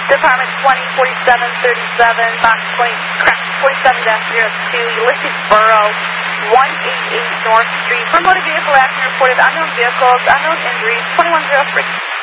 Department 204737, box 47-02, Ulysses Borough, 188 North Street. For motor vehicle accident reported unknown vehicles, unknown injuries, 2103.